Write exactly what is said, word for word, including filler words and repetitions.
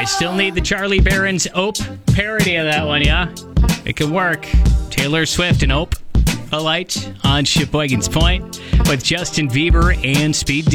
still need the Charlie Barron's Ope parody of that one, yeah? It can work. Taylor Swift and Ope, A Light on Sheboygan's Point with Justin Bieber and Speed